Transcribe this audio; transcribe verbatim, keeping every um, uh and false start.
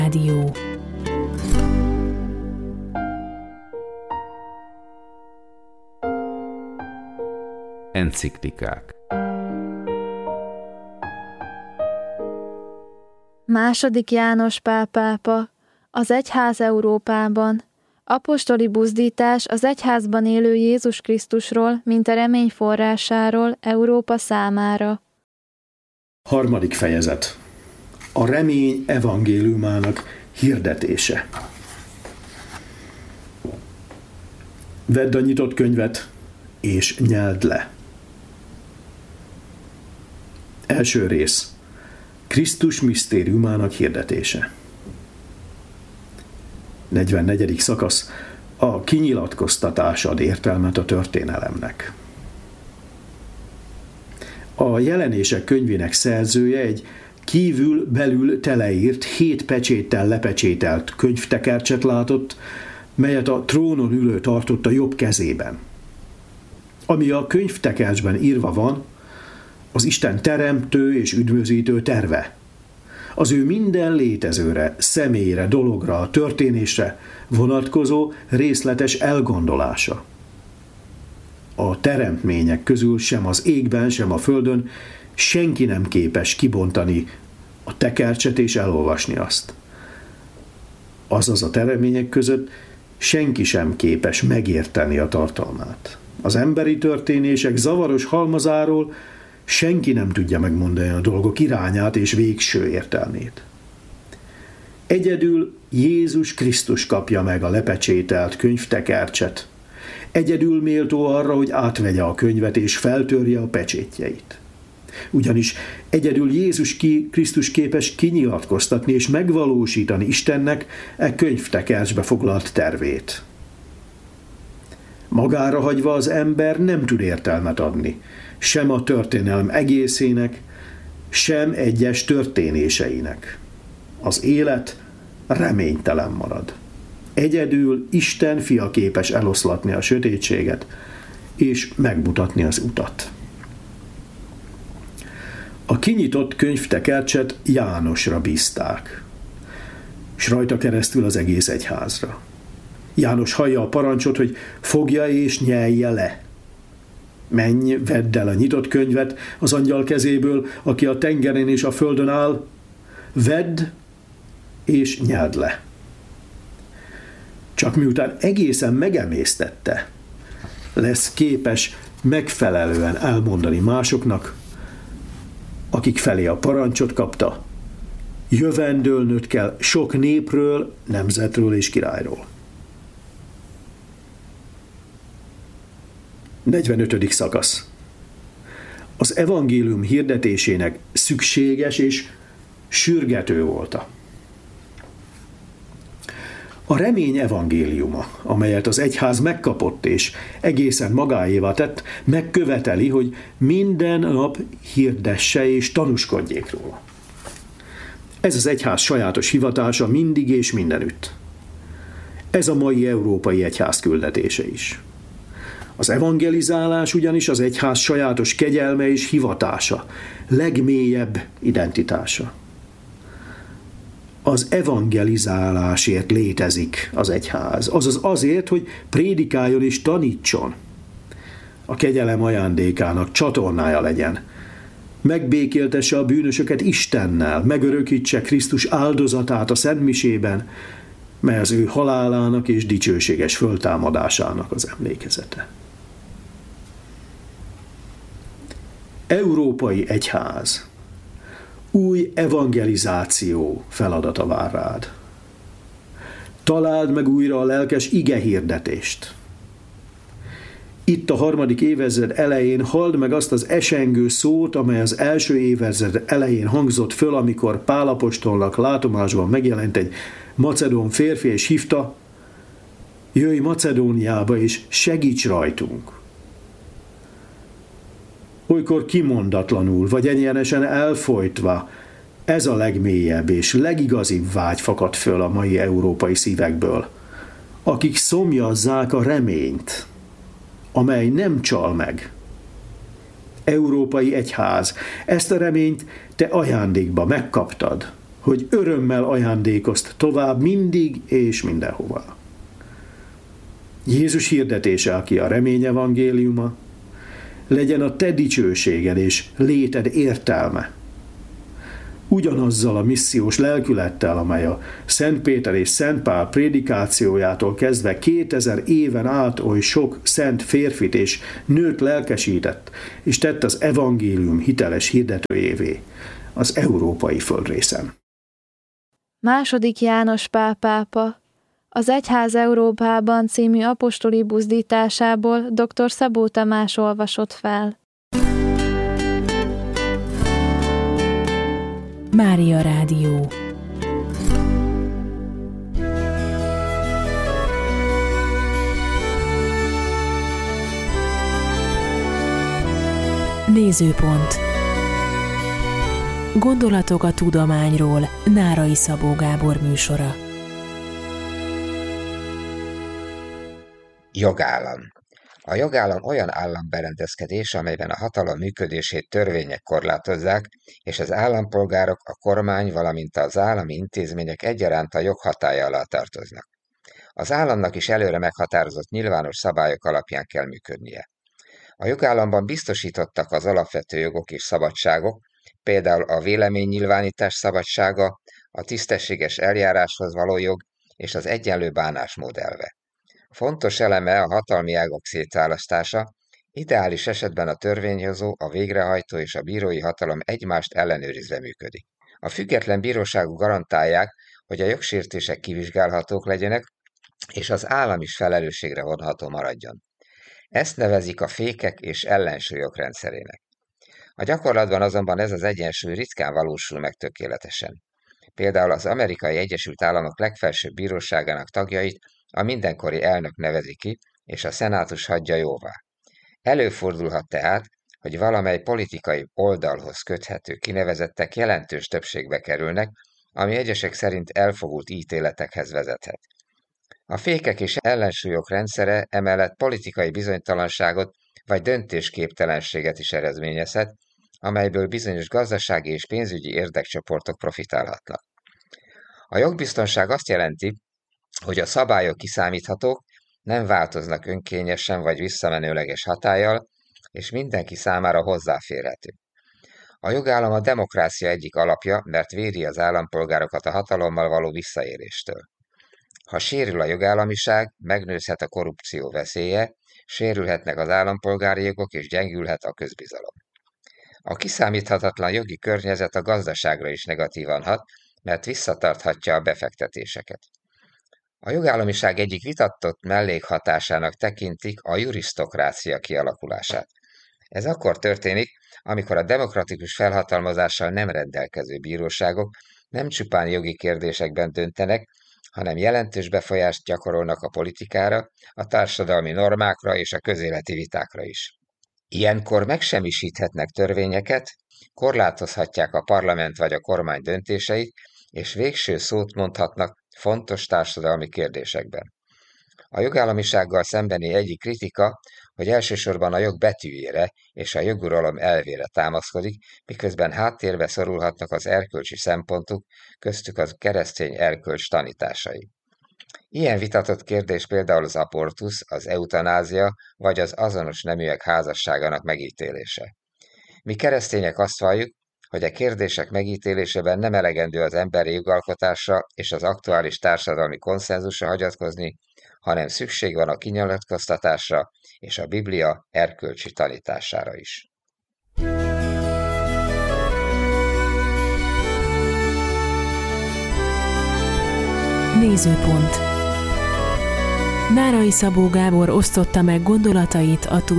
Rádió. Enciklikák. Második János Pál pápa, az egyház Európában. Apostoli buzdítás az egyházban élő Jézus Krisztusról, mint a remény forrásáról Európa számára. Harmadik fejezet. A remény evangéliumának hirdetése. Vedd a nyitott könyvet, és nyeld le. Első rész. Krisztus misztériumának hirdetése. negyvennegyedik szakasz. A kinyilatkoztatás ad értelmet a történelemnek. A Jelenések könyvének szerzője egy kívül-belül teleírt, hét pecséttel lepecsételt könyvtekercset látott, melyet a trónon ülő tartott a jobb kezében. Ami a könyvtekercsben írva van, az Isten teremtő és üdvözítő terve. Az ő minden létezőre, személyre, dologra, történésre vonatkozó részletes elgondolása. A teremtmények közül sem az égben, sem a földön senki nem képes kibontani a tekercset és elolvasni azt. Azaz a teremtmények között senki sem képes megérteni a tartalmát. Az emberi történések zavaros halmazáról senki nem tudja megmondani a dolgok irányát és végső értelmét. Egyedül Jézus Krisztus kapja meg a lepecsételt könyvtekercset. Egyedül méltó arra, hogy átvegye a könyvet és feltörje a pecsétjeit. Ugyanis egyedül Jézus Krisztus képes kinyilatkoztatni és megvalósítani Istennek e könyvtekercsbe foglalt tervét. Magára hagyva az ember nem tud értelmet adni, sem a történelem egészének, sem egyes történéseinek. Az élet reménytelen marad. Egyedül Isten fia képes eloszlatni a sötétséget, és megmutatni az utat. A kinyitott könyvtekercset Jánosra bízták, s rajta keresztül az egész egyházra. János hallja a parancsot, hogy fogja és nyelje le. Menj, vedd el a nyitott könyvet az angyal kezéből, aki a tengeren és a földön áll, vedd és nyeld le. Csak miután egészen megemésztette, lesz képes megfelelően elmondani másoknak, akik felé a parancsot kapta, jövendőlnöd kell sok népről, nemzetről és királyról. negyvenötödik szakasz. Az evangélium hirdetésének szükséges és sürgető volta. A remény evangéliuma, amelyet az egyház megkapott és egészen magáévá tett, megköveteli, hogy minden nap hirdesse és tanúskodjék róla. Ez az egyház sajátos hivatása mindig és mindenütt. Ez a mai európai egyház küldetése is. Az evangelizálás ugyanis az egyház sajátos kegyelme és hivatása, legmélyebb identitása. Az evangelizálásért létezik az egyház, azaz azért, hogy prédikáljon és tanítson. A kegyelem ajándékának csatornája legyen. Megbékéltesse a bűnösöket Istennel, megörökítse Krisztus áldozatát a szentmisében, mely az ő halálának és dicsőséges föltámadásának az emlékezete. Európai egyház. Új evangelizáció feladata vár rád. Találd meg újra a lelkes igehirdetést. Itt a harmadik évezred elején halld meg azt az esengő szót, amely az első évezred elején hangzott föl, amikor Pál apostolnak látomásban megjelent egy macedón férfi, és hívta: jöjj Macedóniába, és segíts rajtunk. Olykor kimondatlanul, vagy egyenesen elfojtva, ez a legmélyebb és legigazibb vágy fakad föl a mai európai szívekből, akik szomjazzák a reményt, amely nem csal meg. Európai egyház, ezt a reményt te ajándékba megkaptad, hogy örömmel ajándékozt tovább mindig és mindenhova. Jézus hirdetése, aki a remény evangéliuma, legyen a te dicsőséged és léted értelme. Ugyanazzal a missziós lelkülettel, amely a Szent Péter és Szent Pál prédikációjától kezdve kétezer éven át oly sok szent férfit és nőt lelkesített, és tett az evangélium hiteles hirdetőjévé az európai földrészen. Második János Pál pápa az Egyház Európában című apostoli buzdításából dr. Szabó Tamás olvasott fel. Mária Rádió. Nézőpont. Gondolatok a tudományról. Nárai Szabó Gábor műsora. Jogállam. A jogállam olyan államberendezkedés, amelyben a hatalom működését törvények korlátozzák, és az állampolgárok, a kormány, valamint az állami intézmények egyaránt a jog hatálya alá tartoznak. Az államnak is előre meghatározott nyilvános szabályok alapján kell működnie. A jogállamban biztosítottak az alapvető jogok és szabadságok, például a véleménynyilvánítás szabadsága, a tisztességes eljáráshoz való jog és az egyenlő bánásmód elve. Fontos eleme a hatalmi ágak szétválasztása, ideális esetben a törvényhozó, a végrehajtó és a bírói hatalom egymást ellenőrizve működik. A független bíróságok garantálják, hogy a jogsértések kivizsgálhatók legyenek, és az állam is felelősségre vonható maradjon. Ezt nevezik a fékek és ellensúlyok rendszerének. A gyakorlatban azonban ez az egyensúly ritkán valósul meg tökéletesen. Például az Amerikai Egyesült Államok legfelsőbb bíróságának tagjait a mindenkori elnök nevezi ki, és a szenátus hagyja jóvá. Előfordulhat tehát, hogy valamely politikai oldalhoz köthető kinevezettek jelentős többségbe kerülnek, ami egyesek szerint elfogult ítéletekhez vezethet. A fékek és ellensúlyok rendszere emellett politikai bizonytalanságot vagy döntésképtelenséget is eredményezhet, amelyből bizonyos gazdasági és pénzügyi érdekcsoportok profitálhatnak. A jogbiztonság azt jelenti, hogy a szabályok kiszámíthatók, nem változnak önkényesen vagy visszamenőleges hatállyal, és mindenki számára hozzáférhető. A jogállam a demokrácia egyik alapja, mert védi az állampolgárokat a hatalommal való visszaéléstől. Ha sérül a jogállamiság, megnőzhet a korrupció veszélye, sérülhetnek az állampolgári jogok és gyengülhet a közbizalom. A kiszámíthatatlan jogi környezet a gazdaságra is negatívan hat, mert visszatarthatja a befektetéseket. A jogállamiság egyik vitatott mellékhatásának tekintik a jurisztokrácia kialakulását. Ez akkor történik, amikor a demokratikus felhatalmazással nem rendelkező bíróságok nem csupán jogi kérdésekben döntenek, hanem jelentős befolyást gyakorolnak a politikára, a társadalmi normákra és a közéleti vitákra is. Ilyenkor megsemmisíthetnek törvényeket, korlátozhatják a parlament vagy a kormány döntéseit, és végső szót mondhatnak fontos társadalmi kérdésekben. A jogállamisággal szembeni egyik kritika, hogy elsősorban a jog betűjére és a joguralom elvére támaszkodik, miközben háttérbe szorulhatnak az erkölcsi szempontok, köztük a keresztény erkölcs tanításai. Ilyen vitatott kérdés például az abortusz, az eutanázia vagy az azonos neműek házasságának megítélése. Mi keresztények azt valljuk, hogy a kérdések megítélésében nem elegendő az emberi jogalkotásra és az aktuális társadalmi konszenzusra hagyatkozni, hanem szükség van a kinyilatkoztatásra és a Biblia erkölcsi tanítására is. Nézőpont. Nárai Szabó Gábor osztotta meg gondolatait a